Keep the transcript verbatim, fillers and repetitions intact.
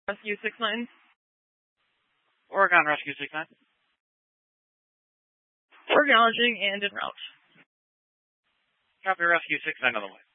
Rescue six nine. Oregon Rescue six nine. We're acknowledging and en route. Copy Rescue six nine on the way.